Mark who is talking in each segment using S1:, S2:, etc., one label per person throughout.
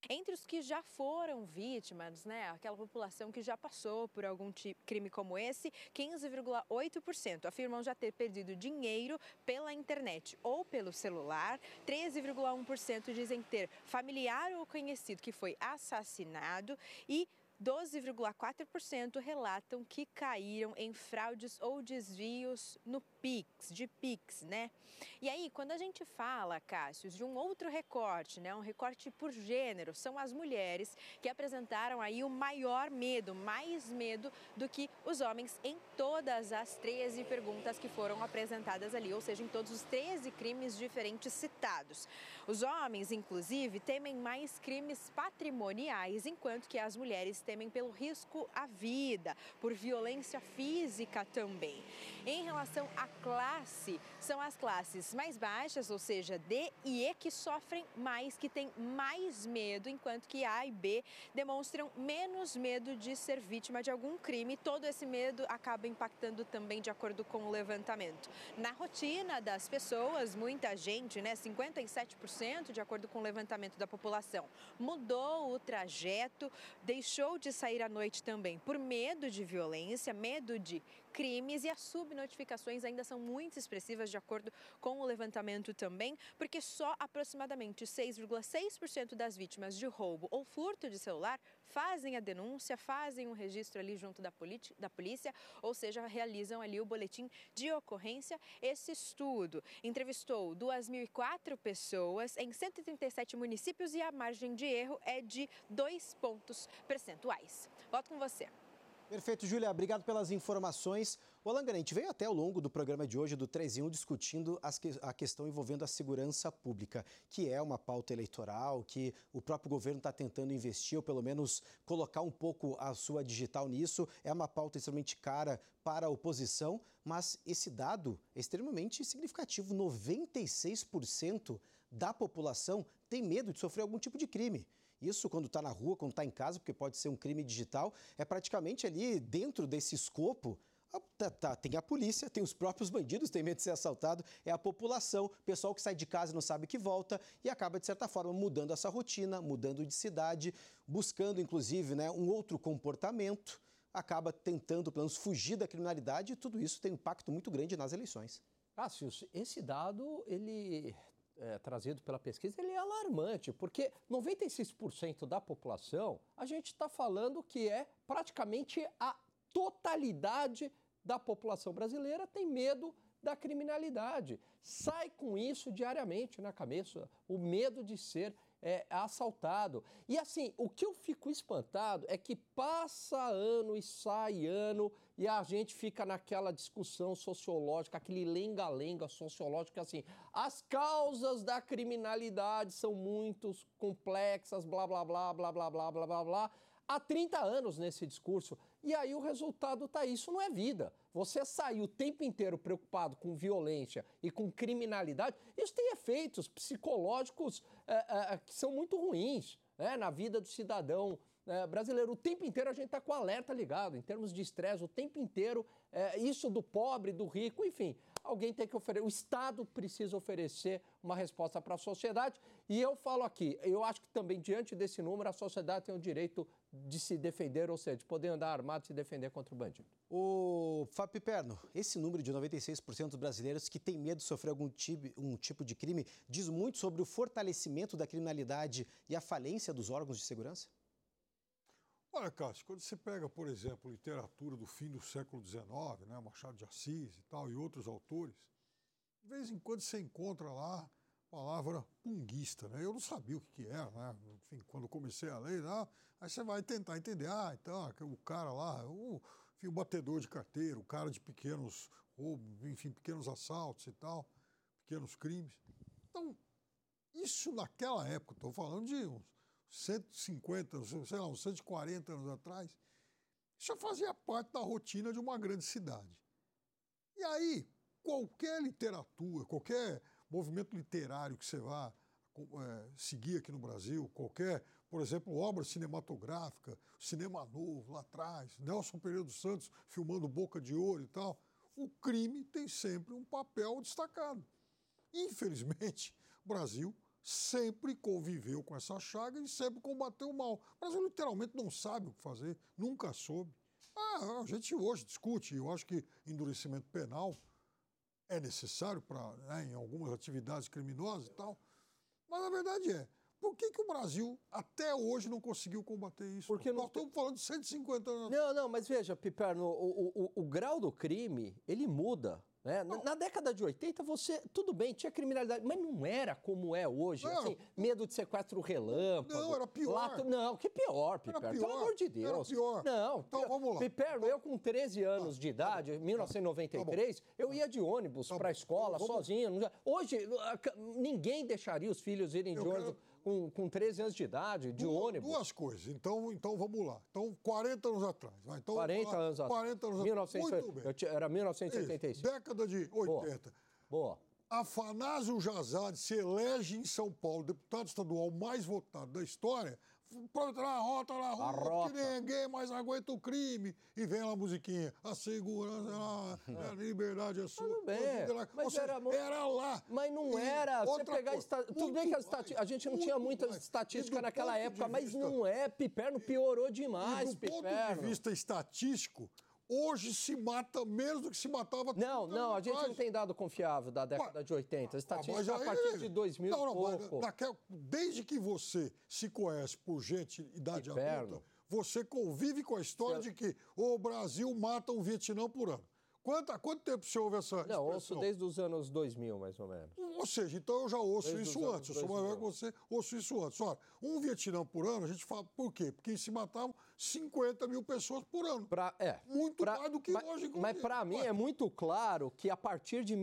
S1: Entre os que já foram vítimas, né, aquela população que já passou por algum crime como esse, 15,8% afirmam já ter perdido dinheiro pela internet ou pelo celular, 13,1% dizem ter familiar ou conhecido que foi assassinado e 12,4% relatam que caíram em fraudes ou desvios no Pix, né? E aí, quando a gente fala, Cássio, de um outro recorte, né, um recorte por gênero, são as mulheres que apresentaram aí o maior medo, mais medo do que os homens em todas as 13 perguntas que foram apresentadas ali, ou seja, em todos os 13 crimes diferentes citados. Os homens, inclusive, temem mais crimes patrimoniais, enquanto que as mulheres temem pelo risco à vida, por violência física também. Em relação à classe, são as classes mais baixas, ou seja, D e E, que sofrem mais, que têm mais medo, enquanto que A e B demonstram menos medo de ser vítima de algum crime. Todo esse medo acaba impactando também, de acordo com o levantamento, na rotina das pessoas. Muita gente, né, 57%, de acordo com o levantamento da população, mudou o trajeto, deixou de sair à noite também por medo de violência, medo de crimes, e as subnotificações ainda são muito expressivas, de acordo com o levantamento também, porque só aproximadamente 6,6% das vítimas de roubo ou furto de celular fazem a denúncia, fazem um registro ali junto da polícia, ou seja, realizam ali o boletim de ocorrência. Esse estudo entrevistou 2.004 pessoas em 137 municípios e a margem de erro é de 2 pontos percentuais. Volto com você.
S2: Perfeito, Júlia. Obrigado pelas informações. O Alan Garante veio até ao longo do programa de hoje do 3 em 1 discutindo a questão envolvendo a segurança pública, que é uma pauta eleitoral, que o próprio governo está tentando investir, ou pelo menos colocar um pouco a sua digital nisso. É uma pauta extremamente cara para a oposição, mas esse dado é extremamente significativo. 96% da população tem medo de sofrer algum tipo de crime. Isso quando está na rua, quando está em casa, porque pode ser um crime digital, é praticamente ali dentro desse escopo. Tem a polícia, tem os próprios bandidos, tem medo de ser assaltado, é a população, pessoal que sai de casa e não sabe que volta e acaba, de certa forma, mudando essa rotina, mudando de cidade, buscando, inclusive, né, um outro comportamento, acaba tentando, pelo menos, fugir da criminalidade, e tudo isso tem um impacto muito grande nas eleições.
S3: Cássio, esse dado, ele trazido pela pesquisa, ele é alarmante, porque 96% da população, a gente está falando que é praticamente a totalidade da população brasileira tem medo da criminalidade. Sai com isso diariamente na cabeça, o medo de ser assaltado. E assim, o que eu fico espantado é que passa ano e sai ano e a gente fica naquela discussão sociológica, aquele lenga-lenga sociológico, assim, as causas da criminalidade são muito complexas, blá, blá, blá, blá, blá, blá, blá, blá, blá. Há 30 anos nesse discurso, e aí o resultado está aí. Isso não é vida. Você sair o tempo inteiro preocupado com violência e com criminalidade, isso tem efeitos psicológicos que são muito ruins, né, na vida do cidadão brasileiro. O tempo inteiro a gente está com o alerta ligado, em termos de estresse, o tempo inteiro, isso do pobre, do rico, enfim. Alguém tem que oferecer, o Estado precisa oferecer uma resposta para a sociedade. E eu falo aqui, eu acho que também diante desse número a sociedade tem o direito de se defender, ou seja, de poder andar armado e se defender contra o bandido.
S2: O Fábio Piperno, esse número de 96% dos brasileiros que têm medo de sofrer algum tipo de crime diz muito sobre o fortalecimento da criminalidade e a falência dos órgãos de segurança?
S4: Olha, Cássio, quando você pega, por exemplo, literatura do fim do século XIX, né, Machado de Assis e tal, e outros autores, de vez em quando você encontra lá a palavra punguista, né? Eu não sabia o que era, né? Enfim, quando comecei a ler, aí você vai tentar entender, então, o cara lá, o batedor de carteira, o cara de pequenos roubos, enfim, pequenos assaltos e tal, pequenos crimes. Então, isso naquela época, estou falando de uns 150, sei lá, uns 140 anos atrás, isso fazia parte da rotina de uma grande cidade. E aí, qualquer literatura, qualquer movimento literário que você vá seguir aqui no Brasil, qualquer, por exemplo, obra cinematográfica, Cinema Novo lá atrás, Nelson Pereira dos Santos filmando Boca de Ouro e tal, o crime tem sempre um papel destacado. Infelizmente, o Brasil sempre conviveu com essa chaga e sempre combateu o mal. O Brasil literalmente não sabe o que fazer, nunca soube. A gente hoje discute, eu acho que endurecimento penal é necessário em algumas atividades criminosas e tal, mas a verdade é, por que o Brasil até hoje não conseguiu combater isso?
S3: Porque
S4: nós estamos falando de 150 anos.
S3: Não, mas veja, Piperno, o grau do crime, ele muda. Né? Na década de 80, tudo bem, tinha criminalidade, mas não era como é hoje. Assim, medo de sequestro relâmpago.
S4: Não, era pior.
S3: Não, que pior, Piperno, pelo amor de Deus.
S4: Era pior.
S3: Não,
S4: então vamos lá.
S3: Piperno, eu com 13 anos de idade, em 1993, eu ia de ônibus para a escola sozinho. Hoje, ninguém deixaria os filhos irem de ônibus com 13 anos de idade, de ônibus.
S4: Duas coisas. Então vamos lá. Então, 40 anos atrás. Então,
S3: 40 anos atrás.
S4: 40 anos atrás. Muito bem.
S3: Era 1985.
S4: Isso, década de 80.
S3: Boa.
S4: Afanásio Jazade se elege em São Paulo deputado estadual mais votado da história, na rota, que ninguém mais aguenta o crime. E vem lá a musiquinha, a segurança, a liberdade é sua.
S3: Tudo bem, mas
S4: era lá.
S3: Mas não era. Você pegar tudo bem que a gente não tinha muita estatística naquela época, mas não é. Piperno piorou demais,
S4: Piperno. Do ponto de vista estatístico, hoje se mata menos do que se matava...
S3: Não, a gente não tem dado confiável da década de 80. A estatística a partir de 2000 e pouco.
S4: Desde que você se conhece por gente de idade adulta, você convive com a história de que o Brasil mata um Vietnã por ano. Há quanto tempo você ouve essa expressão?
S3: Não, ouço desde os anos 2000, mais ou menos.
S4: Ou seja, então eu já ouço isso antes. Eu sou mais velho que você, ouço isso antes. Olha, um Vietnã por ano, a gente fala, por quê? Porque se matavam 50 mil pessoas por ano. Muito mais do que hoje.
S3: Mas para mim é muito claro que a partir de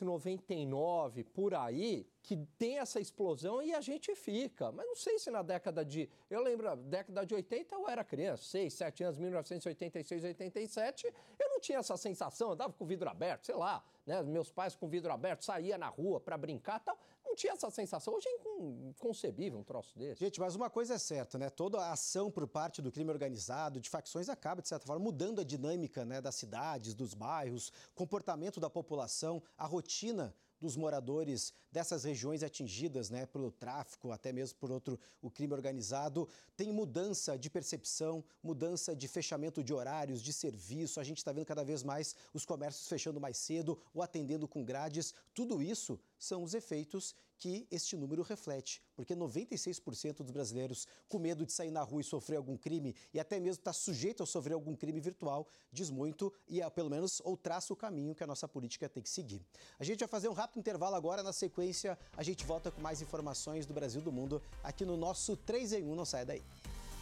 S3: 1999, por aí, que tem essa explosão e a gente fica. Mas não sei se na década de... Eu lembro, na década de 80 eu era criança, 6, 7 anos, 1986, 87, eu não tinha essa sensação, andava com o vidro aberto, sei lá, né? Meus pais com o vidro aberto, saía na rua para brincar e tal. Não tinha essa sensação. Hoje é inconcebível um troço desse.
S2: Gente, mas uma coisa é certa, né? Toda a ação por parte do crime organizado, de facções, acaba, de certa forma, mudando a dinâmica, né, das cidades, dos bairros, comportamento da população, a rotina dos moradores dessas regiões atingidas, né, pelo tráfico, até mesmo por o crime organizado. Tem mudança de percepção, mudança de fechamento de horários, de serviço. A gente está vendo cada vez mais os comércios fechando mais cedo ou atendendo com grades. Tudo isso são os efeitos que este número reflete, porque 96% dos brasileiros com medo de sair na rua e sofrer algum crime e até mesmo estar sujeito a sofrer algum crime virtual, diz muito e pelo menos ou traça o caminho que a nossa política tem que seguir. A gente vai fazer um rápido intervalo agora, na sequência a gente volta com mais informações do Brasil e do mundo aqui no nosso 3 em 1, não saia daí.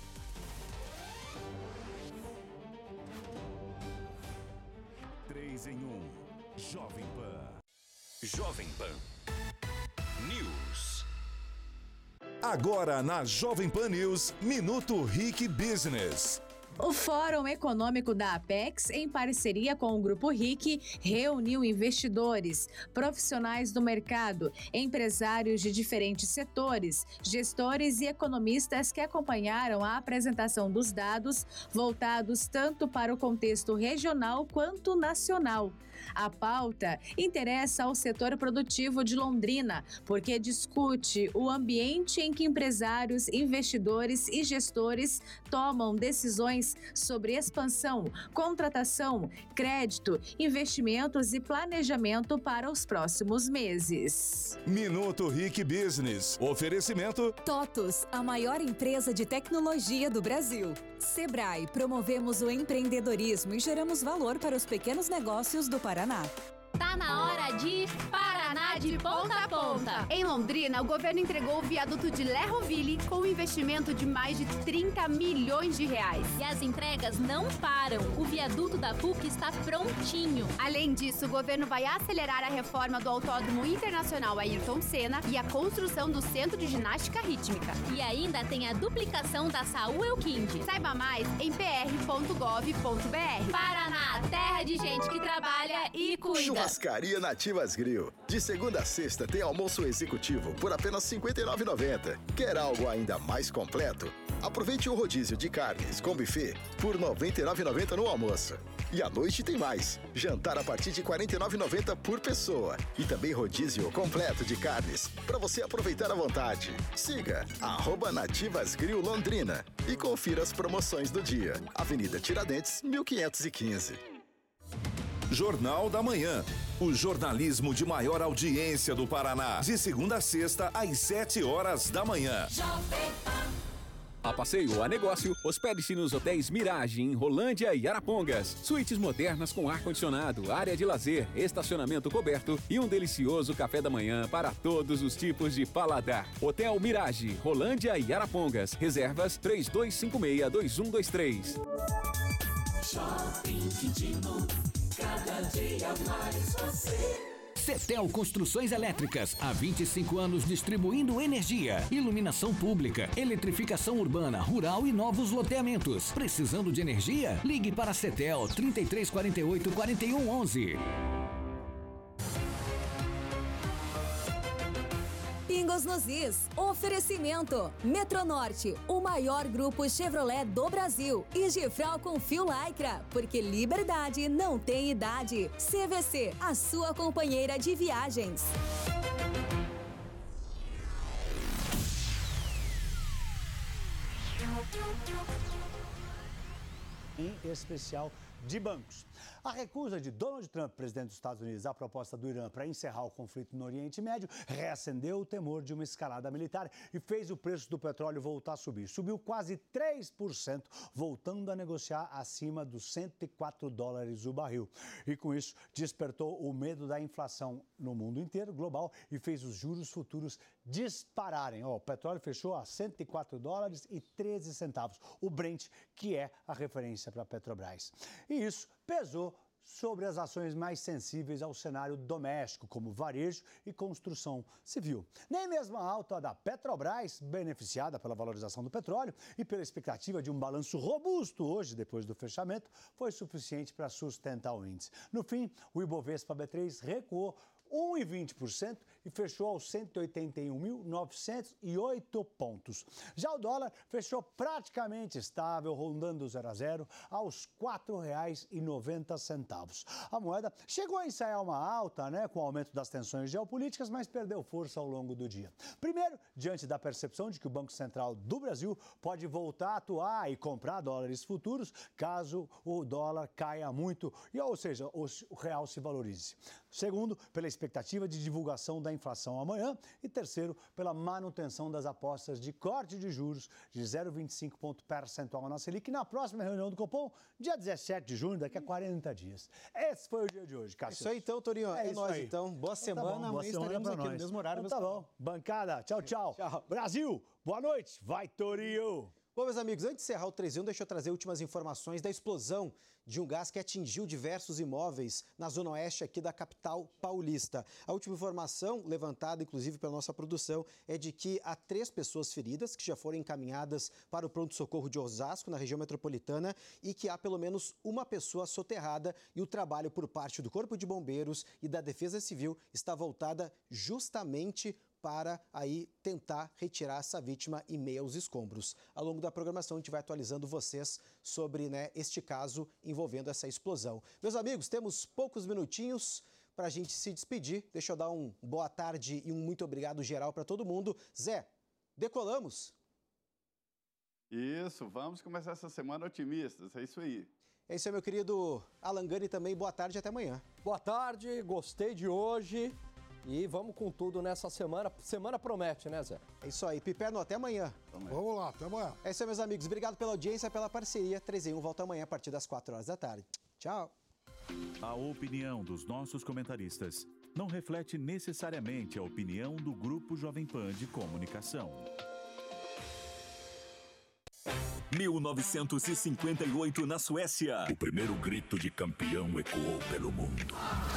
S5: Jovem Pan. Jovem Pan News. Agora na Jovem Pan News, Minuto RIC Business.
S6: O Fórum Econômico da Apex, em parceria com o Grupo RIC, reuniu investidores, profissionais do mercado, empresários de diferentes setores, gestores e economistas que acompanharam a apresentação dos dados voltados tanto para o contexto regional quanto nacional. A pauta interessa ao setor produtivo de Londrina, porque discute o ambiente em que empresários, investidores e gestores tomam decisões sobre expansão, contratação, crédito, investimentos e planejamento para os próximos meses.
S5: Minuto RIC Business. Oferecimento
S7: TOTUS, a maior empresa de tecnologia do Brasil. Sebrae, promovemos o empreendedorismo e geramos valor para os pequenos negócios do Paraná.
S8: Tá na hora de Paraná de ponta a ponta. Em Londrina, o governo entregou o viaduto de Lerroville com um investimento de mais de 30 milhões de reais.
S9: E as entregas não param. O viaduto da PUC está prontinho.
S8: Além disso, o governo vai acelerar a reforma do Autódromo Internacional Ayrton Senna e a construção do Centro de Ginástica Rítmica.
S9: E ainda tem a duplicação da Saúl Elquinde.
S8: Saiba mais em pr.gov.br.
S9: Paraná, terra de gente que trabalha e cuida.
S10: Churrascaria Nativas Grill. De segunda a sexta tem almoço executivo por apenas R$ 59,90. Quer algo ainda mais completo? Aproveite o rodízio de carnes com buffet por R$ 99,90 no almoço. E à noite tem mais. Jantar a partir de R$ 49,90 por pessoa. E também rodízio completo de carnes, para você aproveitar à vontade. Siga @NativasGrill Londrina e confira as promoções do dia. Avenida Tiradentes, 1515.
S5: Jornal da Manhã. O jornalismo de maior audiência do Paraná. De segunda a sexta, às 7 horas da manhã.
S11: A passeio a negócio, hospede-se nos hotéis Mirage, em Rolândia e Arapongas. Suítes modernas com ar-condicionado, área de lazer, estacionamento coberto e um delicioso café da manhã para todos os tipos de paladar. Hotel Mirage, Rolândia e Arapongas. Reservas 3256-2123.
S12: Shopping Quintino, cada dia mais você. Cetel Construções Elétricas, há 25 anos distribuindo energia, iluminação pública, eletrificação urbana, rural e novos loteamentos. Precisando de energia? Ligue para a Cetel 3348-4111.
S7: Pingos nos Is. Oferecimento. Metronorte, o maior grupo Chevrolet do Brasil. E Gifral com fio Lycra, porque liberdade não tem idade. CVC, a sua companheira de viagens.
S13: Em especial de bancos. A recusa de Donald Trump, presidente dos Estados Unidos, à proposta do Irã para encerrar o conflito no Oriente Médio, reacendeu o temor de uma escalada militar e fez o preço do petróleo voltar a subir. Subiu quase 3%, voltando a negociar acima dos $104 o barril. E com isso, despertou o medo da inflação no mundo inteiro, global, e fez os juros futuros dispararem. O petróleo fechou a $104,13. O Brent, que é a referência para a Petrobras. E isso pesou sobre as ações mais sensíveis ao cenário doméstico, como varejo e construção civil. Nem mesmo a alta da Petrobras, beneficiada pela valorização do petróleo e pela expectativa de um balanço robusto hoje, depois do fechamento, foi suficiente para sustentar o índice. No fim, o Ibovespa B3 recuou 1,20% e fechou aos 181.908 pontos. Já o dólar fechou praticamente estável, rondando o 0 a 0 aos R$ 4,90. A moeda chegou a ensaiar uma alta, com o aumento das tensões geopolíticas, mas perdeu força ao longo do dia. Primeiro, diante da percepção de que o Banco Central do Brasil pode voltar a atuar e comprar dólares futuros caso o dólar caia muito, ou seja, o real se valorize. Segundo, pela expectativa de divulgação da inflação amanhã. E terceiro, pela manutenção das apostas de corte de juros de 0,25 ponto percentual na Selic na próxima reunião do Copom, dia 17 de junho, daqui a 40 dias. Esse foi o dia de hoje, Cássio.
S2: Isso aí então, Torinho. É nóis aí. Então. Boa semana.
S13: Tá bom,
S2: amanhã estaremos aqui no mesmo horário.
S13: Então, tá bom. Bancada, tchau, tchau. Brasil, boa noite. Vai, Torinho.
S2: Bom, meus amigos, antes de encerrar o 3 em 1, deixa eu trazer últimas informações da explosão de um gás que atingiu diversos imóveis na zona oeste aqui da capital paulista. A última informação, levantada inclusive pela nossa produção, é de que há 3 pessoas feridas que já foram encaminhadas para o pronto-socorro de Osasco, na região metropolitana, e que há pelo menos uma pessoa soterrada, e o trabalho por parte do Corpo de Bombeiros e da Defesa Civil está voltada justamente para aí tentar retirar essa vítima em meio aos escombros. Ao longo da programação, a gente vai atualizando vocês sobre este caso envolvendo essa explosão. Meus amigos, temos poucos minutinhos para a gente se despedir. Deixa eu dar um boa tarde e um muito obrigado geral para todo mundo. Zé, decolamos?
S14: Isso, vamos começar essa semana otimistas, é isso aí.
S2: É isso aí, meu querido Alan Gani, também boa tarde e até amanhã.
S3: Boa tarde, gostei de hoje. E vamos com tudo nessa semana. Semana promete, né, Zé?
S2: É isso aí. Piperno, até amanhã.
S4: Vamos lá, até amanhã.
S2: É isso aí, meus amigos. Obrigado pela audiência, pela parceria. 3 em 1 volta amanhã a partir das 4 horas da tarde. Tchau.
S15: A opinião dos nossos comentaristas não reflete necessariamente a opinião do Grupo Jovem Pan de Comunicação.
S16: 1958 na Suécia. O primeiro grito de campeão ecoou pelo mundo.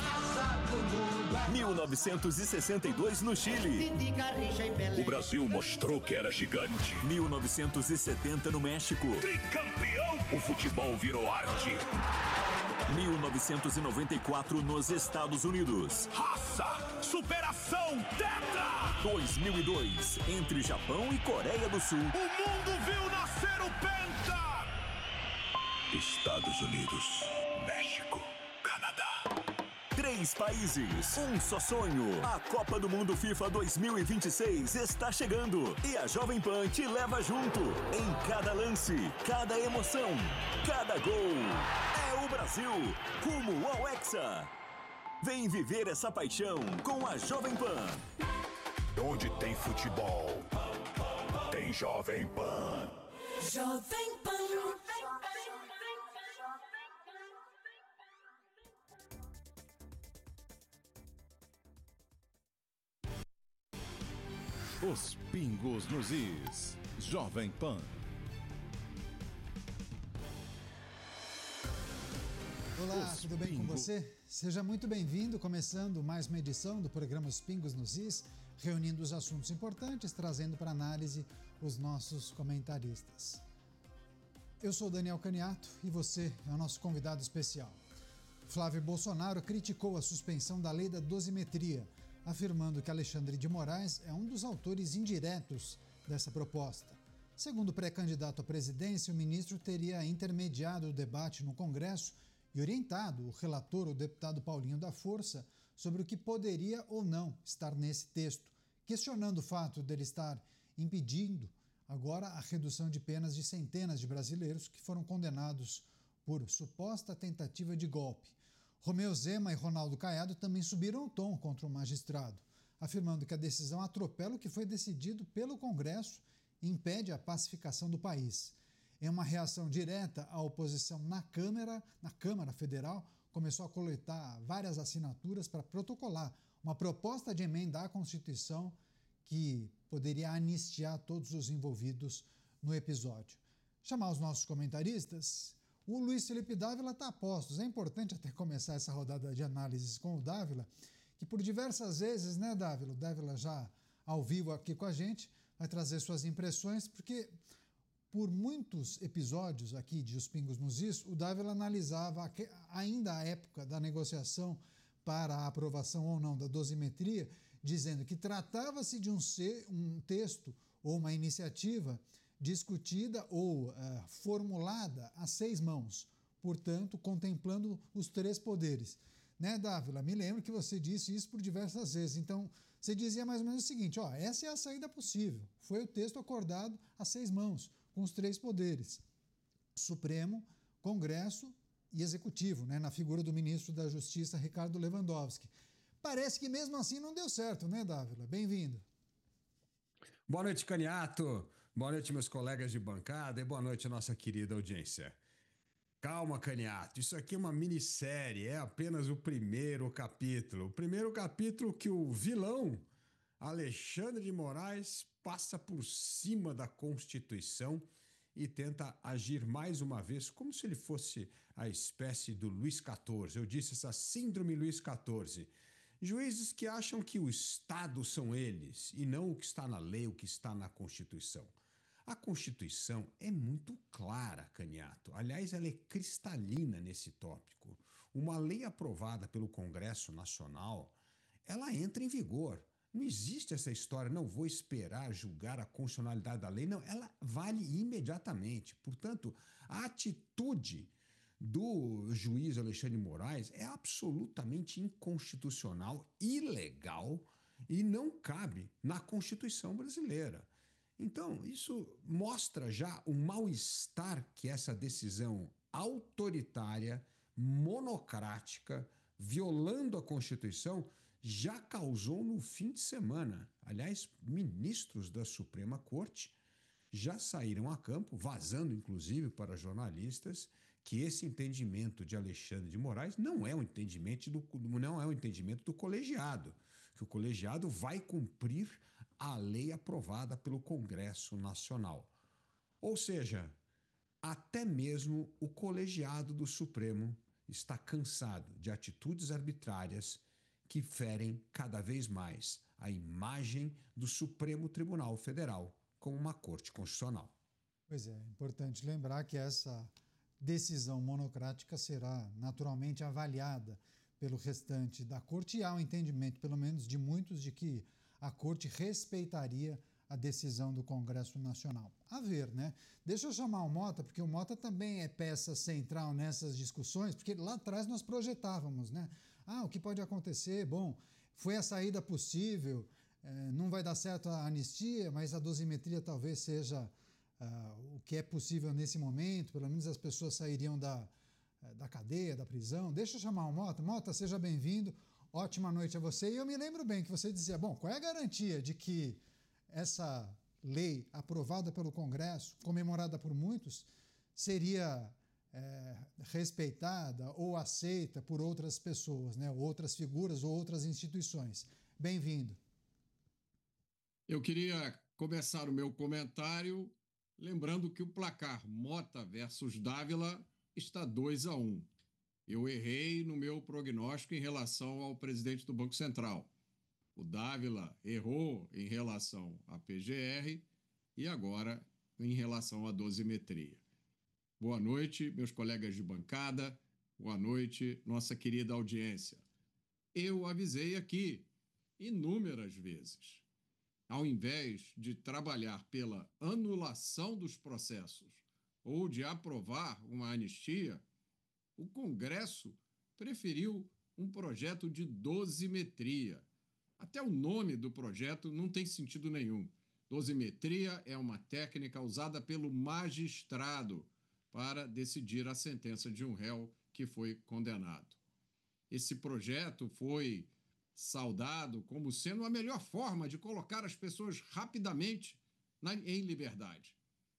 S16: 1962 no Chile. O Brasil mostrou que era gigante. 1970 no México. Tricampeão! O futebol virou arte. 1994 nos Estados Unidos. Raça! Superação! Tetra! 2002, entre Japão e Coreia do Sul. O mundo viu nascer o Penta! Estados Unidos, México, Canadá. 3 países, um só sonho. A Copa do Mundo FIFA 2026 está chegando e a Jovem Pan te leva junto. Em cada lance, cada emoção, cada gol. É o Brasil, rumo ao Hexa. Vem viver essa paixão com a Jovem Pan. Onde tem futebol, tem Jovem Pan.
S17: Jovem Pan.
S18: Os pingos nos is. Jovem Pan.
S19: Olá, tudo bem com você? Seja muito bem-vindo, começando mais uma edição do programa Os Pingos nos Is, reunindo os assuntos importantes, trazendo para análise os nossos comentaristas. Eu sou Daniel Caniato e você é o nosso convidado especial. Flávio Bolsonaro criticou a suspensão da lei da dosimetria, afirmando que Alexandre de Moraes é um dos autores indiretos dessa proposta. Segundo o pré-candidato à presidência, o ministro teria intermediado o debate no Congresso e orientado o relator, o deputado Paulinho da Força, sobre o que poderia ou não estar nesse texto, questionando o fato dele estar impedindo agora a redução de penas de centenas de brasileiros que foram condenados por suposta tentativa de golpe. Romeu Zema e Ronaldo Caiado também subiram o tom contra o magistrado, afirmando que a decisão atropela o que foi decidido pelo Congresso e impede a pacificação do país. Em uma reação direta, a oposição na Câmara Federal começou a coletar várias assinaturas para protocolar uma proposta de emenda à Constituição que poderia anistiar todos os envolvidos no episódio. Chamar os nossos comentaristas. O Luiz Felipe Dávila está a postos. É importante até começar essa rodada de análises com o Dávila, que por diversas vezes, né, Dávila? O Dávila já ao vivo aqui com a gente vai trazer suas impressões, porque por muitos episódios aqui de Os Pingos nos Is, o Dávila analisava ainda a época da negociação para a aprovação ou não da dosimetria, dizendo que tratava-se de um texto ou uma iniciativa discutida ou formulada a 6 mãos, portanto, contemplando os 3 poderes. Né, Dávila? Me lembro que você disse isso por diversas vezes. Então, você dizia mais ou menos o seguinte, essa é a saída possível. Foi o texto acordado a 6 mãos, com os 3 poderes, Supremo, Congresso e Executivo, né, na figura do ministro da Justiça, Ricardo Lewandowski. Parece que mesmo assim não deu certo, né, Dávila? Bem-vindo.
S20: Boa noite, Caniato. Boa noite, meus colegas de bancada, e boa noite, nossa querida audiência. Calma, Caniato, isso aqui é uma minissérie, é apenas o primeiro capítulo. O primeiro capítulo que o vilão, Alexandre de Moraes, passa por cima da Constituição e tenta agir mais uma vez como se ele fosse a espécie do Luís XIV. Eu disse essa síndrome Luís XIV. Juízes que acham que o Estado são eles e não o que está na lei, o que está na Constituição. A Constituição é muito clara, Caniato. Aliás, ela é cristalina nesse tópico. Uma lei aprovada pelo Congresso Nacional, ela entra em vigor. Não existe essa história, não vou esperar julgar a constitucionalidade da lei. Não, ela vale imediatamente. Portanto, a atitude do juiz Alexandre de Moraes é absolutamente inconstitucional, ilegal e não cabe na Constituição brasileira. Então, isso mostra já o mal-estar que essa decisão autoritária, monocrática, violando a Constituição, já causou no fim de semana. Aliás, ministros da Suprema Corte já saíram a campo, vazando inclusive para jornalistas, que esse entendimento de Alexandre de Moraes não é um entendimento do colegiado, que o colegiado vai cumprir a lei aprovada pelo Congresso Nacional. Ou seja, até mesmo o colegiado do Supremo está cansado de atitudes arbitrárias que ferem cada vez mais a imagem do Supremo Tribunal Federal como uma corte constitucional.
S19: Pois é, importante lembrar que essa decisão monocrática será naturalmente avaliada pelo restante da corte e há um entendimento, pelo menos de muitos, de que a corte respeitaria a decisão do Congresso Nacional. A ver, né? Deixa eu chamar o Mota, porque o Mota também é peça central nessas discussões, porque lá atrás nós projetávamos, né? O que pode acontecer? Bom, foi a saída possível, não vai dar certo a anistia, mas a dosimetria talvez seja o que é possível nesse momento, pelo menos as pessoas sairiam da cadeia, da prisão. Deixa eu chamar o Mota. Mota, seja bem-vindo, ótima noite a você. E eu me lembro bem que você dizia, bom, qual é a garantia de que essa lei aprovada pelo Congresso, comemorada por muitos, seria respeitada ou aceita por outras pessoas, né? Outras figuras ou outras instituições. Bem-vindo.
S21: Eu queria começar o meu comentário lembrando que o placar Mota versus Dávila está 2-1. Eu errei no meu prognóstico em relação ao presidente do Banco Central. O Dávila errou em relação à PGR e agora em relação à dosimetria. Boa noite, meus colegas de bancada. Boa noite, nossa querida audiência. Eu avisei aqui inúmeras vezes. Ao invés de trabalhar pela anulação dos processos ou de aprovar uma anistia, o Congresso preferiu um projeto de dosimetria. Até o nome do projeto não tem sentido nenhum. Dosimetria é uma técnica usada pelo magistrado para decidir a sentença de um réu que foi condenado. Esse projeto foi saudado como sendo a melhor forma de colocar as pessoas rapidamente em liberdade.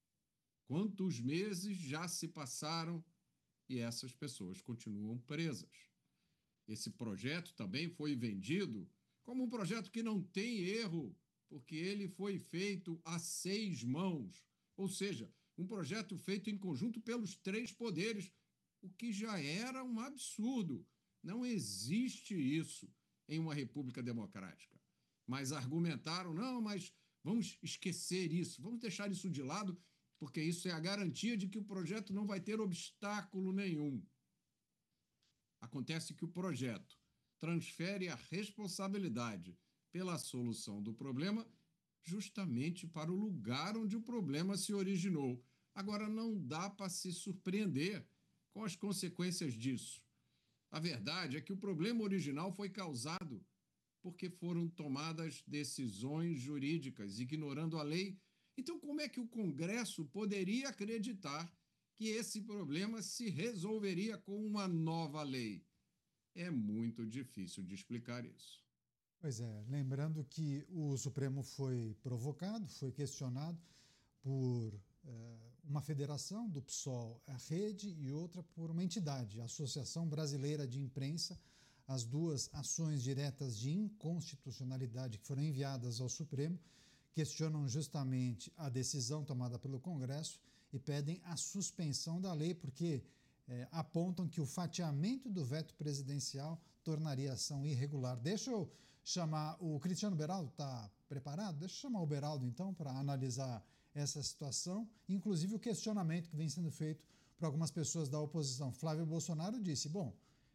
S21: Quantos meses já se passaram e essas pessoas continuam presas? Esse projeto também foi vendido como um projeto que não tem erro, porque ele foi feito a 6 mãos, ou seja, um projeto feito em conjunto pelos 3 poderes, o que já era um absurdo. Não existe isso em uma república democrática. Mas argumentaram, não, mas vamos esquecer isso, vamos deixar isso de lado, porque isso é a garantia de que o projeto não vai ter obstáculo nenhum. Acontece que o projeto transfere a responsabilidade pela solução do problema justamente para o lugar onde o problema se originou. Agora, não dá para se surpreender com as consequências disso. A verdade é que o problema original foi causado porque foram tomadas decisões jurídicas, ignorando a lei. Então, como é que o Congresso poderia acreditar que esse problema se resolveria com uma nova lei? É muito difícil de explicar isso.
S19: Pois é, lembrando que o Supremo foi provocado, foi questionado por uma federação do PSOL, a Rede, e outra por uma entidade, a Associação Brasileira de Imprensa. As duas ações diretas de inconstitucionalidade que foram enviadas ao Supremo questionam justamente a decisão tomada pelo Congresso e pedem a suspensão da lei, porque apontam que o fatiamento do veto presidencial tornaria a ação irregular. Deixa eu chamar o Cristiano Beraldo, está preparado? Deixa eu chamar o Beraldo, então, para analisar essa situação, inclusive o questionamento que vem sendo feito por algumas pessoas da oposição. Flávio Bolsonaro disse, bom,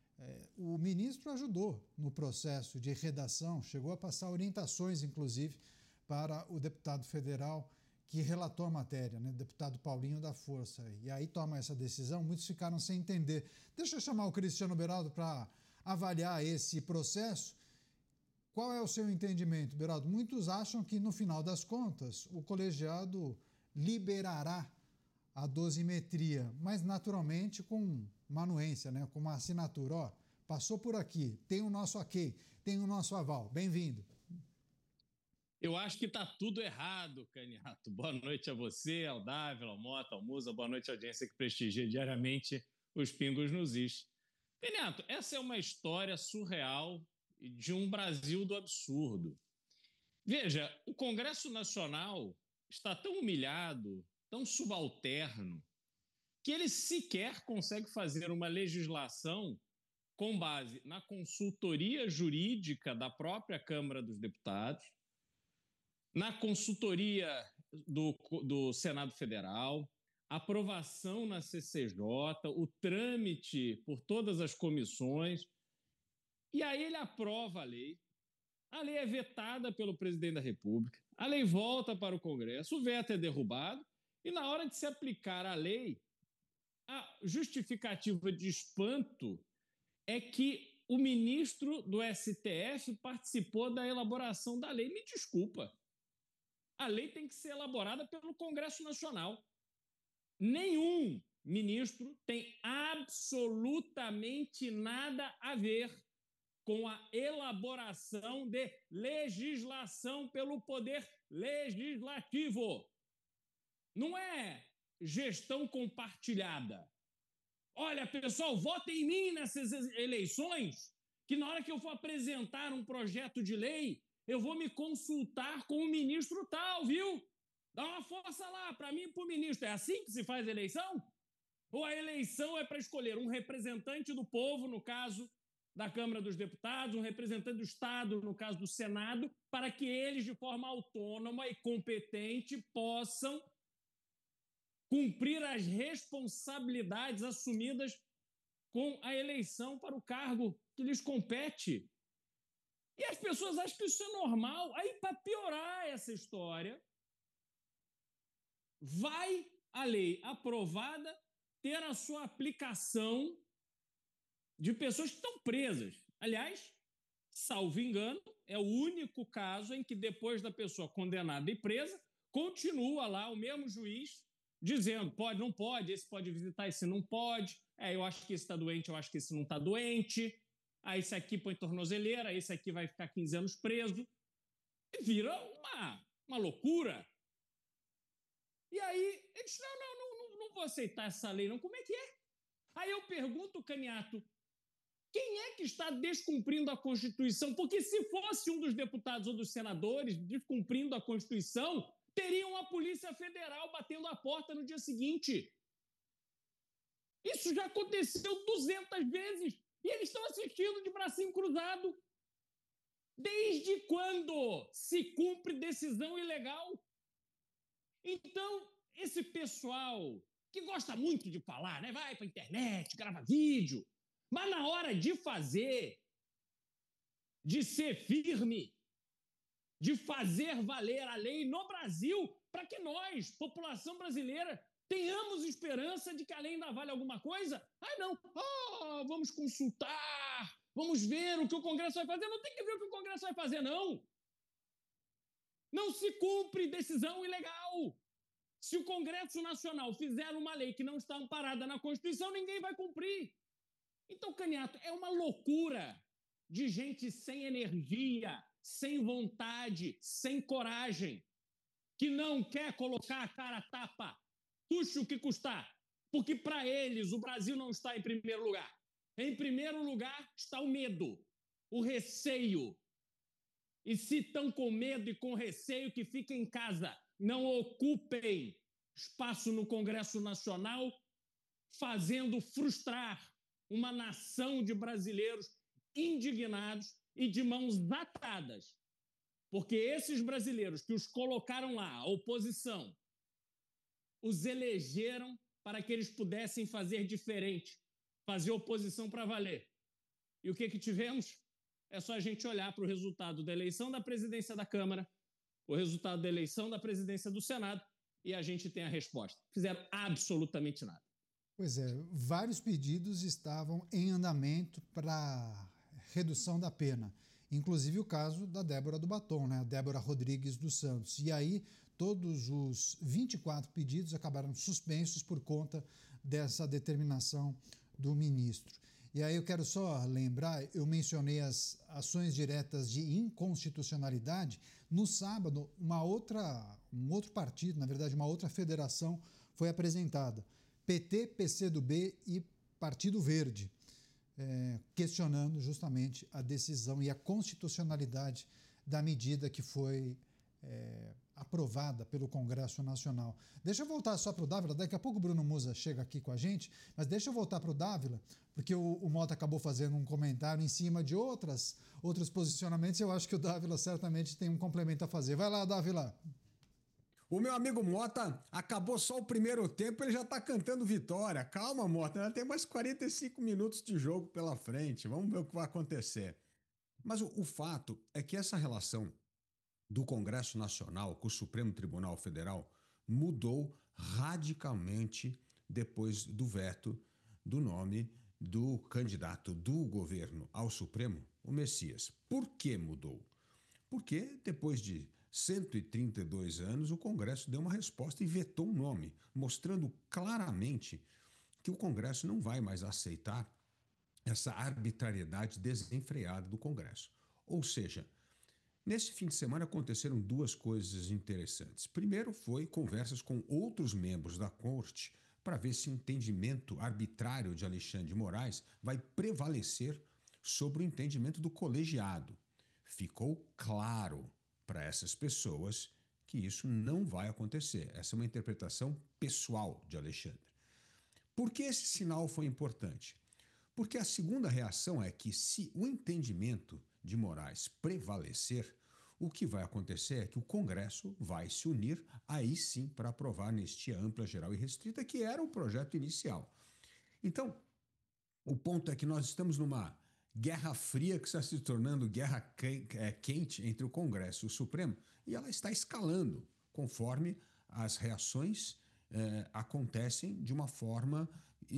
S19: o ministro ajudou no processo de redação, chegou a passar orientações, inclusive, para o deputado federal que relatou a matéria, né, deputado Paulinho da Força. E aí toma essa decisão, muitos ficaram sem entender. Deixa eu chamar o Cristiano Beraldo para avaliar esse processo. Qual é o seu entendimento, Beraldo? Muitos acham que, no final das contas, o colegiado liberará a dosimetria, mas naturalmente com uma anuência, né? Com uma assinatura. Ó, passou por aqui, tem o nosso ok, tem o nosso aval. Bem-vindo.
S22: Eu acho que está tudo errado, Caniato. Boa noite a você, ao Dávila, ao Mota, ao Musa. Boa noite à audiência que prestigia diariamente os Pingos nos Is. Caniato, essa é uma história surreal de um Brasil do absurdo. Veja, o Congresso Nacional está tão humilhado, tão subalterno, que ele sequer consegue fazer uma legislação com base na consultoria jurídica da própria Câmara dos Deputados, na consultoria do Senado Federal, aprovação na CCJ, o trâmite por todas as comissões. E aí ele aprova a lei é vetada pelo presidente da República, A lei volta para o Congresso, o veto é derrubado, e na hora de se aplicar a lei, a justificativa de espanto é que o ministro do STF participou da elaboração da lei. Me desculpa. A lei tem que ser elaborada pelo Congresso Nacional. Nenhum ministro tem absolutamente nada a ver com a elaboração de legislação pelo Poder Legislativo. Não é gestão compartilhada. Olha, pessoal, votem em mim nessas eleições, que na hora que eu for apresentar um projeto de lei, eu vou me consultar com o ministro tal, viu? Dá uma força lá para mim e para o ministro. É assim que se faz a eleição? Ou a eleição é para escolher um representante do povo, no caso da Câmara dos Deputados, um representante do Estado, no caso do Senado, para que eles, de forma autônoma e competente, possam cumprir as responsabilidades assumidas com a eleição para o cargo que lhes compete. E as pessoas acham que isso é normal. Aí, para piorar essa história, vai a lei aprovada ter a sua aplicação de pessoas que estão presas. Aliás, salvo engano, é o único caso em que depois da pessoa condenada e presa, continua lá o mesmo juiz dizendo, pode, não pode, esse pode visitar, esse não pode, eu acho que esse está doente, eu acho que esse não está doente, esse aqui põe tornozeleira, esse aqui vai ficar 15 anos preso, e vira uma loucura. E aí, ele diz, não vou aceitar essa lei, não. Como é que é? Aí eu pergunto, Caniato, quem é que está descumprindo a Constituição? Porque se fosse um dos deputados ou dos senadores descumprindo a Constituição, teriam a Polícia Federal batendo a porta no dia seguinte. Isso já aconteceu 200 vezes e eles estão assistindo de bracinho cruzado. Desde quando se cumpre decisão ilegal? Então, esse pessoal que gosta muito de falar, né? Vai para a internet, grava vídeo, mas na hora de fazer, de ser firme, de fazer valer a lei no Brasil, para que nós, população brasileira, tenhamos esperança de que a lei ainda vale alguma coisa? Vamos consultar, vamos ver o que o Congresso vai fazer. Não tem que ver o que o Congresso vai fazer, não. Não se cumpre decisão ilegal. Se o Congresso Nacional fizer uma lei que não está amparada na Constituição, ninguém vai cumprir. Então, Caniato, é uma loucura de gente sem energia, sem vontade, sem coragem, que não quer colocar a cara a tapa, custe o que custar, porque para eles o Brasil não está em primeiro lugar. Em primeiro lugar está o medo, o receio. E se estão com medo e com receio, que fiquem em casa, não ocupem espaço no Congresso Nacional, fazendo frustrar uma nação de brasileiros indignados e de mãos atadas, porque esses brasileiros que os colocaram lá, a oposição, os elegeram para que eles pudessem fazer diferente, fazer oposição para valer. E o que tivemos? É só a gente olhar para o resultado da eleição da presidência da Câmara, o resultado da eleição da presidência do Senado, e a gente tem a resposta. Fizeram absolutamente nada.
S19: Pois é, vários pedidos estavam em andamento para redução da pena, inclusive o caso da Débora do Batom, né? A Débora Rodrigues dos Santos. E aí todos os 24 pedidos acabaram suspensos por conta dessa determinação do ministro. E aí eu quero só lembrar, eu mencionei as ações diretas de inconstitucionalidade. No sábado, um outro partido, na verdade uma outra federação, foi apresentada. PT, PCdoB e Partido Verde, questionando justamente a decisão e a constitucionalidade da medida que foi aprovada pelo Congresso Nacional. Deixa eu voltar só para o Dávila, daqui a pouco o Bruno Musa chega aqui com a gente, mas deixa eu voltar para o Dávila, porque o Mota acabou fazendo um comentário em cima de outros posicionamentos, e eu acho que o Dávila certamente tem um complemento a fazer. Vai lá, Dávila.
S20: O meu amigo Mota acabou só o primeiro tempo, ele já tá cantando vitória. Calma, Mota, ainda tem mais 45 minutos de jogo pela frente. Vamos ver o que vai acontecer. Mas o fato é que essa relação do Congresso Nacional com o Supremo Tribunal Federal mudou radicalmente depois do veto do nome do candidato do governo ao Supremo, o Messias. Por que mudou? Porque depois de 132 anos, o Congresso deu uma resposta e vetou um nome, mostrando claramente que o Congresso não vai mais aceitar essa arbitrariedade desenfreada do Congresso. Ou seja, nesse fim de semana aconteceram duas coisas interessantes. Primeiro foi conversas com outros membros da Corte para ver se o entendimento arbitrário de Alexandre de Moraes vai prevalecer sobre o entendimento do colegiado. Ficou claro para essas pessoas que isso não vai acontecer. Essa é uma interpretação pessoal de Alexandre. Por que esse sinal foi importante? Porque a segunda reação é que, se o entendimento de Moraes prevalecer, o que vai acontecer é que o Congresso vai se unir, aí sim, para aprovar a anistia ampla, geral e restrita, que era o projeto inicial. Então, o ponto é que nós estamos numa guerra fria que está se tornando guerra quente entre o Congresso e o Supremo, e ela está escalando conforme as reações acontecem de uma forma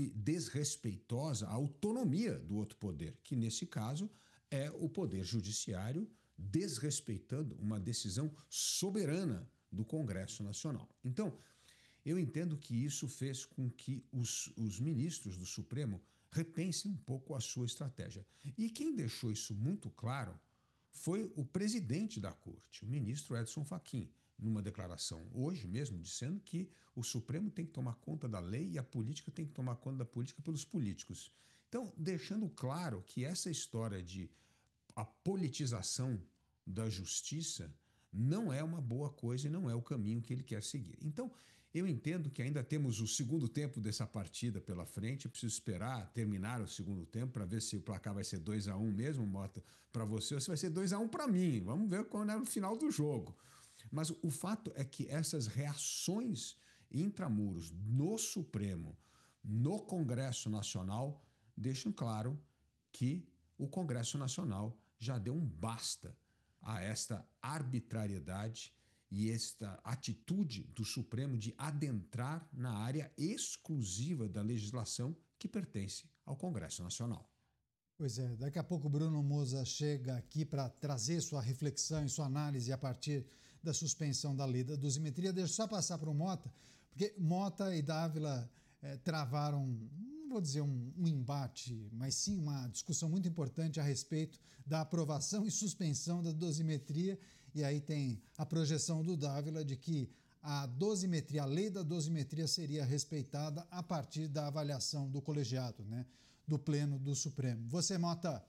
S20: desrespeitosa à autonomia do outro poder, que nesse caso é o poder judiciário, desrespeitando uma decisão soberana do Congresso Nacional. Então, eu entendo que isso fez com que os ministros do Supremo repensem um pouco a sua estratégia. E quem deixou isso muito claro foi o presidente da Corte, o ministro Edson Fachin, numa declaração hoje mesmo, dizendo que o Supremo tem que tomar conta da lei e a política tem que tomar conta da política pelos políticos. Então, deixando claro que essa história de a politização da justiça não é uma boa coisa e não é o caminho que ele quer seguir. Então, eu entendo que ainda temos o segundo tempo dessa partida pela frente. Eu preciso esperar terminar o segundo tempo para ver se o placar vai ser 2-1 mesmo, Mota, para você, ou se vai ser 2-1 para mim. Vamos ver quando é no final do jogo. Mas o fato é que essas reações intramuros no Supremo, no Congresso Nacional, deixam claro que o Congresso Nacional já deu um basta a esta arbitrariedade e esta atitude do Supremo de adentrar na área exclusiva da legislação que pertence ao Congresso Nacional.
S19: Pois é, daqui a pouco o Bruno Moza chega aqui para trazer sua reflexão e sua análise a partir da suspensão da lei da dosimetria. Deixa eu só passar para o Mota, porque Mota e Dávila travaram, não vou dizer um embate, mas sim uma discussão muito importante a respeito da aprovação e suspensão da dosimetria. E aí tem a projeção do Dávila de que a dosimetria, a lei da dosimetria seria respeitada a partir da avaliação do colegiado, né, do Pleno do Supremo. Você, Mota?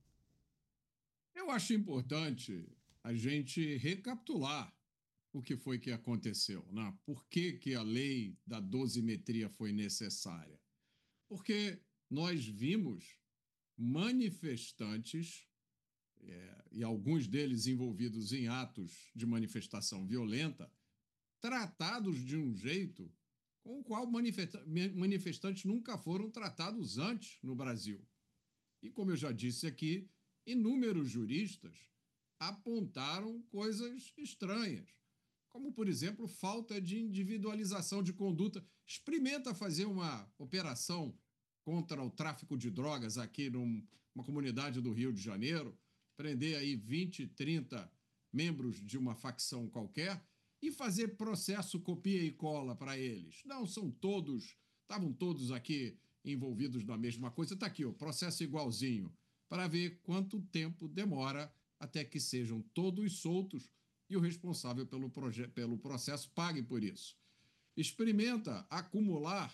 S21: Eu acho importante a gente recapitular o que foi que aconteceu, né? Por que a lei da dosimetria foi necessária? Porque nós vimos manifestantes, e alguns deles envolvidos em atos de manifestação violenta, tratados de um jeito com o qual manifestantes nunca foram tratados antes no Brasil. E, como eu já disse aqui, inúmeros juristas apontaram coisas estranhas, como, por exemplo, falta de individualização de conduta. Experimenta fazer uma operação contra o tráfico de drogas aqui numa comunidade do Rio de Janeiro, prender aí 20, 30 membros de uma facção qualquer e fazer processo copia e cola para eles. Não, estavam todos aqui envolvidos na mesma coisa. Está aqui, o processo igualzinho, para ver quanto tempo demora até que sejam todos soltos e o responsável pelo processo pague por isso. Experimenta acumular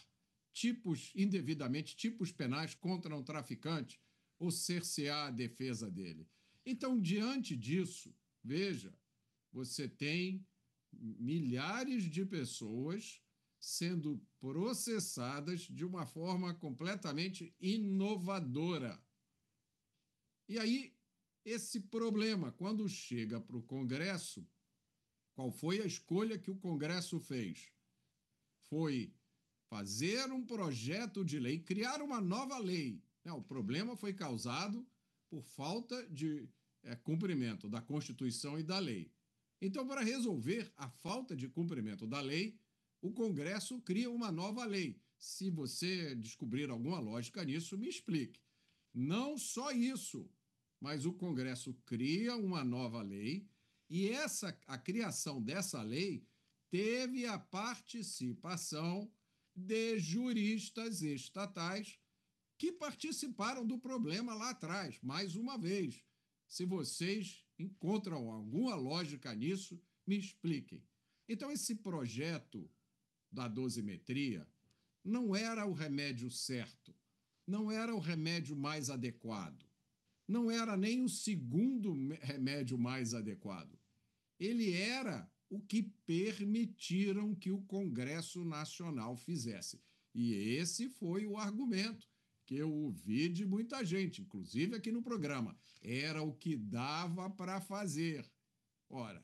S21: tipos penais contra um traficante ou cercear a defesa dele. Então, diante disso, veja, você tem milhares de pessoas sendo processadas de uma forma completamente inovadora. E aí, esse problema, quando chega para o Congresso, qual foi a escolha que o Congresso fez? Foi fazer um projeto de lei, criar uma nova lei. Não, o problema foi causado por falta de cumprimento da Constituição e da lei. Então, para resolver a falta de cumprimento da lei, o Congresso cria uma nova lei. Se você descobrir alguma lógica nisso, me explique. Não só isso, mas o Congresso cria uma nova lei e a criação dessa lei teve a participação de juristas estatais que participaram do problema lá atrás. Mais uma vez, se vocês encontram alguma lógica nisso, me expliquem. Então, esse projeto da dosimetria não era o remédio certo, não era o remédio mais adequado, não era nem o segundo remédio mais adequado. Ele era o que permitiram que o Congresso Nacional fizesse. E esse foi o argumento que eu ouvi de muita gente, inclusive aqui no programa. Era o que dava para fazer. Ora,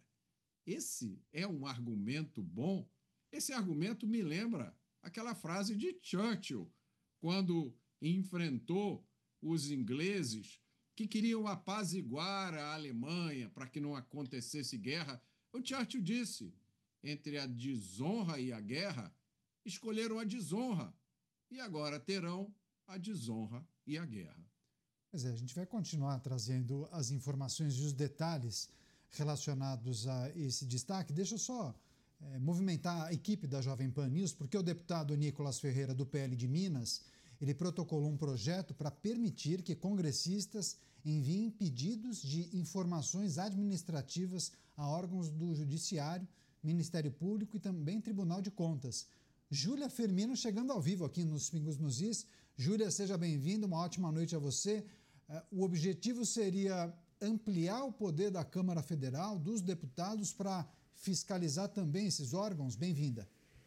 S21: esse é um argumento bom? Esse argumento me lembra aquela frase de Churchill, quando enfrentou os ingleses que queriam apaziguar a Alemanha para que não acontecesse guerra. O Churchill disse, entre a desonra e a guerra, escolheram a desonra e agora terão a desonra e a guerra.
S19: Pois é, a gente vai continuar trazendo as informações e os detalhes relacionados a esse destaque. Deixa eu só movimentar a equipe da Jovem Pan News, porque o deputado Nicolas Ferreira, do PL de Minas, ele protocolou um projeto para permitir que congressistas enviem pedidos de informações administrativas a órgãos do Judiciário, Ministério Público e também Tribunal de Contas. Júlia Firmino chegando ao vivo aqui nos Pingos nos Is. Júlia, seja bem-vinda, uma ótima noite a você. O objetivo seria ampliar o poder da Câmara Federal, dos deputados, para fiscalizar também esses órgãos? Bem-vinda.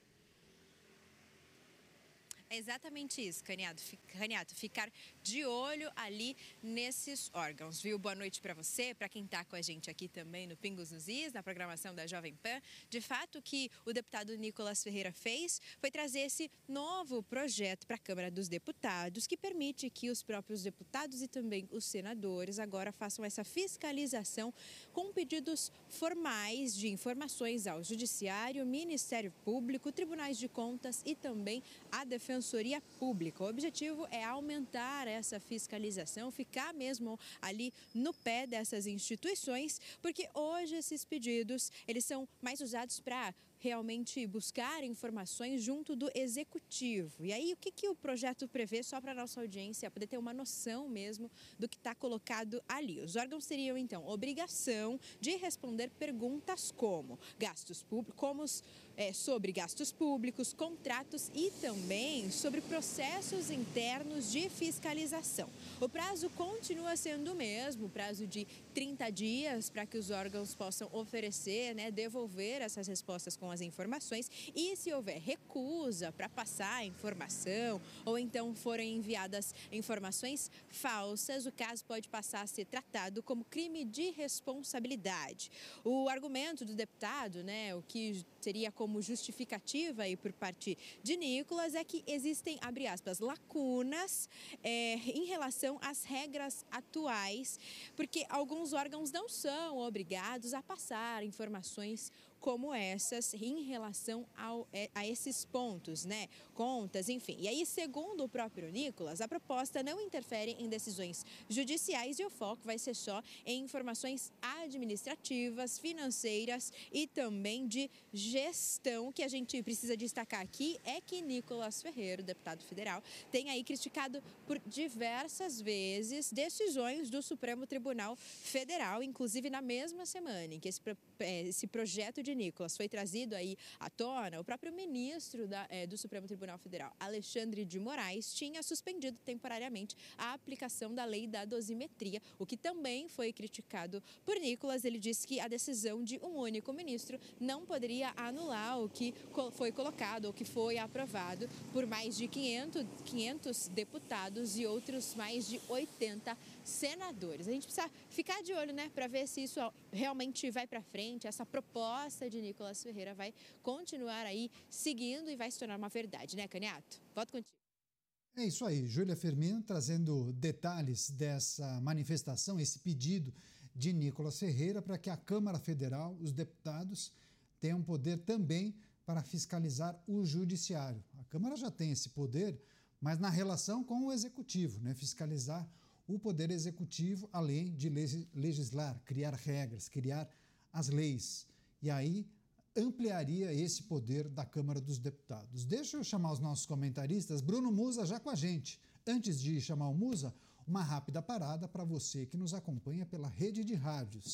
S1: É exatamente isso, Caniato, ficar de olho ali nesses órgãos, viu? Boa noite para você, para quem está com a gente aqui também no Pingos nos Is, na programação da Jovem Pan. De fato, o que o deputado Nicolas Ferreira fez foi trazer esse novo projeto para a Câmara dos Deputados, que permite que os próprios deputados e também os senadores agora façam essa fiscalização com pedidos formais de informações ao Judiciário, Ministério Público, Tribunais de Contas e também a Defensoria Pública. O objetivo é aumentar essa fiscalização, ficar mesmo ali no pé dessas instituições, porque hoje esses pedidos, eles são mais usados para realmente buscar informações junto do Executivo. E aí, o que o projeto prevê, só para a nossa audiência poder ter uma noção mesmo do que está colocado ali? Os órgãos teriam, então, obrigação de responder perguntas como gastos públicos, sobre gastos públicos, contratos e também sobre processos internos de fiscalização. O prazo continua sendo o mesmo, prazo de 30 dias para que os órgãos possam oferecer, devolver essas respostas com as informações, e se houver recusa para passar a informação ou então forem enviadas informações falsas, o caso pode passar a ser tratado como crime de responsabilidade. O argumento do deputado, o que seria como justificativa aí por parte de Nicolas, é que existem, abre aspas, lacunas em relação às regras atuais, porque alguns órgãos não são obrigados a passar informações como essas em relação a esses pontos, contas, enfim. E aí, segundo o próprio Nicolas, a proposta não interfere em decisões judiciais e o foco vai ser só em informações administrativas, financeiras e também de gestão. O que a gente precisa destacar aqui é que Nicolas Ferreira, deputado federal, tem aí criticado por diversas vezes decisões do Supremo Tribunal Federal, inclusive na mesma semana em que esse projeto de Nicolas foi trazido aí à tona, o próprio ministro do Supremo Tribunal Federal, Alexandre de Moraes, tinha suspendido temporariamente a aplicação da lei da dosimetria, o que também foi criticado por Nicolas. Ele disse que a decisão de um único ministro não poderia anular o que foi colocado ou que foi aprovado por mais de 500 deputados e outros mais de 80 senadores. A gente precisa ficar de olho, para ver se isso realmente vai para frente, essa proposta de Nicolas Ferreira vai continuar aí seguindo e vai se tornar uma verdade, Caniato? Volto contigo.
S19: É isso aí, Júlia Firmino trazendo detalhes dessa manifestação, esse pedido de Nicolas Ferreira para que a Câmara Federal, os deputados, tenham poder também para fiscalizar o Judiciário. A Câmara já tem esse poder, mas na relação com o Executivo, né? Fiscalizar o Poder Executivo, além de legislar, criar regras, criar as leis. E aí ampliaria esse poder da Câmara dos Deputados. Deixa eu chamar os nossos comentaristas. Bruno Musa já com a gente. Antes de chamar o Musa, uma rápida parada para você que nos acompanha pela rede de rádios.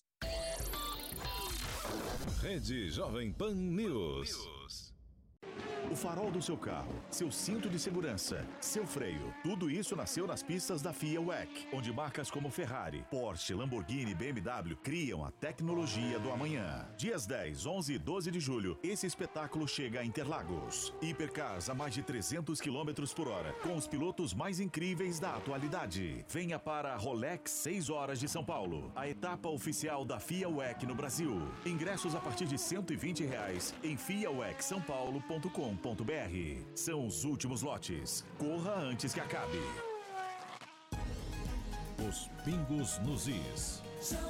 S18: Rede Jovem Pan News.
S16: O farol do seu carro, seu cinto de segurança, seu freio, tudo isso nasceu nas pistas da FIA WEC, onde marcas como Ferrari, Porsche, Lamborghini e BMW criam a tecnologia do amanhã. Dias 10, 11 e 12 de julho, esse espetáculo chega a Interlagos. Hipercars a mais de 300 km por hora, com os pilotos mais incríveis da atualidade. Venha para a Rolex 6 horas de São Paulo, a etapa oficial da FIA WEC no Brasil. Ingressos a partir de R$120 em fiawecsaopaulo.com. São os últimos lotes. Corra antes que acabe.
S18: Os pingos nos is.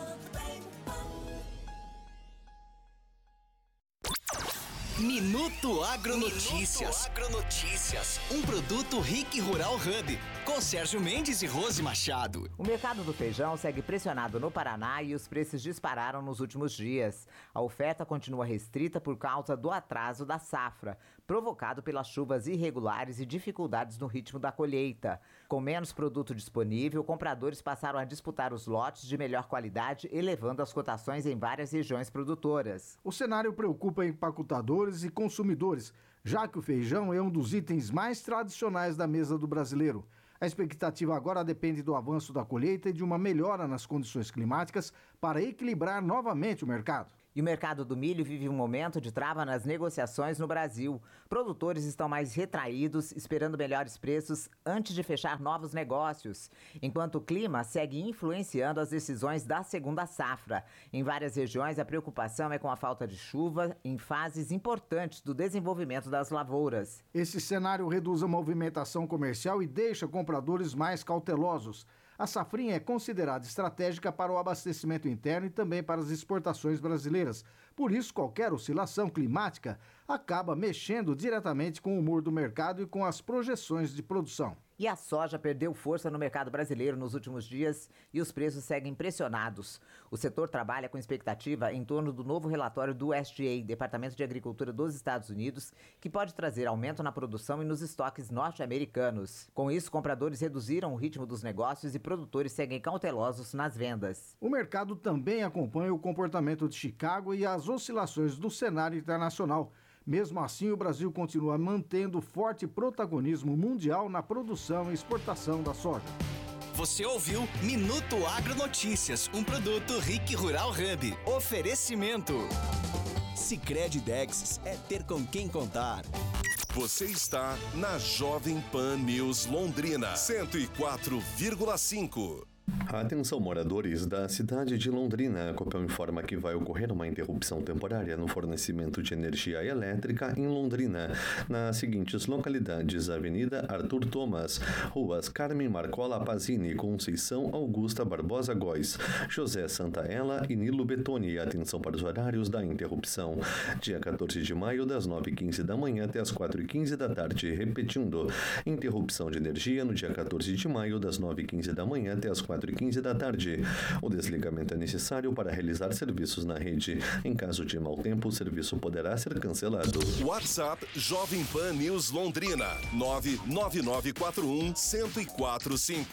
S6: Minuto Agronotícias. Um produto Rick Rural Hub, com Sérgio Mendes e Rose Machado.
S8: O mercado do feijão segue pressionado no Paraná e os preços dispararam nos últimos dias. A oferta continua restrita por causa do atraso da safra, provocado pelas chuvas irregulares e dificuldades no ritmo da colheita. Com menos produto disponível, compradores passaram a disputar os lotes de melhor qualidade, elevando as cotações em várias regiões produtoras.
S23: O cenário preocupa empacotadores e consumidores, já que o feijão é um dos itens mais tradicionais da mesa do brasileiro. A expectativa agora depende do avanço da colheita e de uma melhora nas condições climáticas para equilibrar novamente o mercado.
S8: E o mercado do milho vive um momento de trava nas negociações no Brasil. Produtores estão mais retraídos, esperando melhores preços antes de fechar novos negócios, enquanto o clima segue influenciando as decisões da segunda safra. Em várias regiões, a preocupação é com a falta de chuva em fases importantes do desenvolvimento das lavouras.
S23: Esse cenário reduz a movimentação comercial e deixa compradores mais cautelosos. A safrinha é considerada estratégica para o abastecimento interno e também para as exportações brasileiras. Por isso, qualquer oscilação climática acaba mexendo diretamente com o humor do mercado e com as projeções de produção.
S8: E a soja perdeu força no mercado brasileiro nos últimos dias e os preços seguem pressionados. O setor trabalha com expectativa em torno do novo relatório do USDA, Departamento de Agricultura dos Estados Unidos, que pode trazer aumento na produção e nos estoques norte-americanos. Com isso, compradores reduziram o ritmo dos negócios e produtores seguem cautelosos nas vendas.
S23: O mercado também acompanha o comportamento de Chicago e as oscilações do cenário internacional. Mesmo assim, o Brasil continua mantendo forte protagonismo mundial na produção e exportação da soja.
S6: Você ouviu Minuto Agronotícias, um produto Rick Rural Hub. Oferecimento. Sicredi Dexis é ter com quem contar.
S5: Você está na Jovem Pan News Londrina, 104,5.
S24: Atenção, moradores da cidade de Londrina. A Copel informa que vai ocorrer uma interrupção temporária no fornecimento de energia elétrica em Londrina, nas seguintes localidades: Avenida Arthur Thomas, ruas Carmen Marcola Pazini, Conceição Augusta Barbosa Góes, José Santaella e Nilo Betoni. Atenção para os horários da interrupção. Dia 14 de maio, das 9h15 da manhã até as 4h15 da tarde. Repetindo, interrupção de energia no dia 14 de maio, das 9h15 da manhã até as 4h15 da tarde. O desligamento é necessário para realizar serviços na rede. Em caso de mau tempo, o serviço poderá ser cancelado.
S5: WhatsApp Jovem Pan News Londrina, 99941-1045.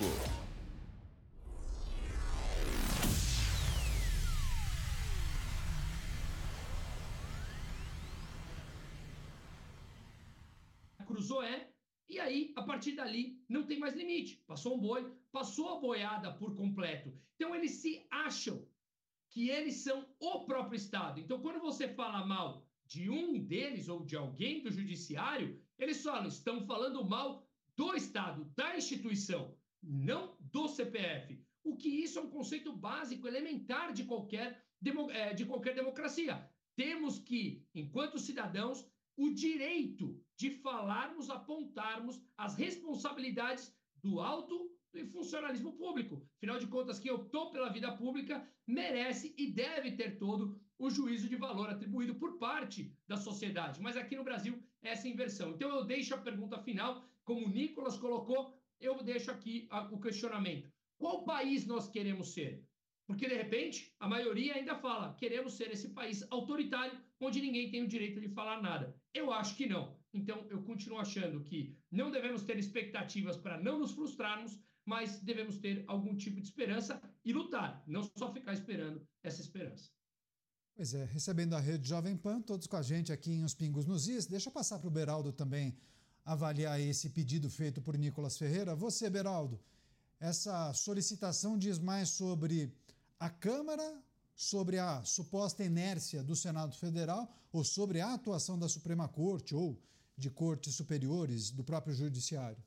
S25: Cruzou e aí, a partir dali, não tem mais limite. Passou um boi, passou a boiada por completo. Então, eles se acham que eles são o próprio Estado. Então, quando você fala mal de um deles ou de alguém do judiciário, eles estão falando mal do Estado, da instituição, não do CPF. O que isso é um conceito básico, elementar de qualquer democracia. Temos que, enquanto cidadãos, o direito de falarmos, apontarmos as responsabilidades do alto do funcionalismo público. Afinal de contas, quem optou pela vida pública merece e deve ter todo o juízo de valor atribuído por parte da sociedade. Mas aqui no Brasil, essa inversão. Então, eu deixo a pergunta final, como o Nicolas colocou, eu deixo aqui o questionamento. Qual país nós queremos ser? Porque, de repente, a maioria ainda fala, queremos ser esse país autoritário, onde ninguém tem o direito de falar nada. Eu acho que não. Então, eu continuo achando que não devemos ter expectativas para não nos frustrarmos, mas devemos ter algum tipo de esperança e lutar, não só ficar esperando essa esperança.
S19: Pois é, recebendo a Rede Jovem Pan, todos com a gente aqui em Os Pingos nos Is. Deixa eu passar para o Beraldo também avaliar esse pedido feito por Nicolas Ferreira. Você, Beraldo, essa solicitação diz mais sobre a Câmara, sobre a suposta inércia do Senado Federal ou sobre a atuação da Suprema Corte ou de cortes superiores do próprio Judiciário?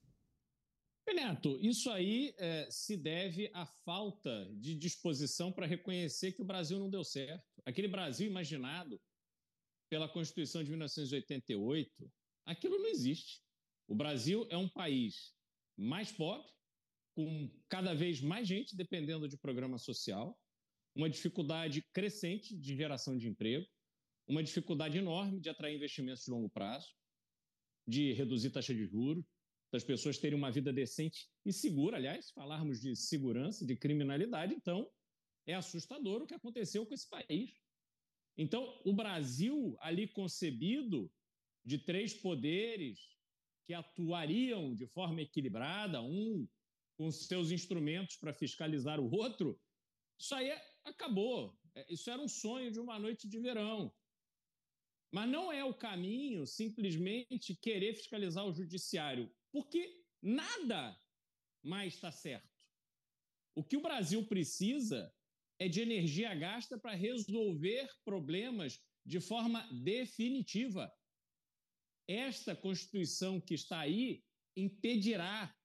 S22: Neto, isso aí se deve à falta de disposição para reconhecer que o Brasil não deu certo. Aquele Brasil imaginado pela Constituição de 1988, aquilo não existe. O Brasil é um país mais pobre, com cada vez mais gente dependendo de programa social, uma dificuldade crescente de geração de emprego, uma dificuldade enorme de atrair investimentos de longo prazo, de reduzir taxa de juros, das pessoas terem uma vida decente e segura. Aliás, se falarmos de segurança, de criminalidade, então é assustador o que aconteceu com esse país. Então, o Brasil, ali concebido de 3 poderes que atuariam de forma equilibrada, um com seus instrumentos para fiscalizar o outro, isso aí acabou. Isso era um sonho de uma noite de verão. Mas não é o caminho simplesmente querer fiscalizar o judiciário, porque nada mais está certo. O que o Brasil precisa é de energia gasta para resolver problemas de forma definitiva. Esta Constituição que está aí impedirá